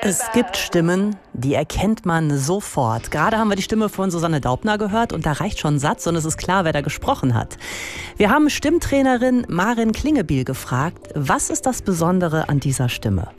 Es gibt Stimmen, die erkennt man sofort. Gerade haben wir die Stimme von Susanne Daubner gehört und da reicht schon ein Satz und es ist klar, wer da gesprochen hat. Wir haben Stimmtrainerin Maren Klingebiel gefragt, was ist das Besondere an dieser Stimme?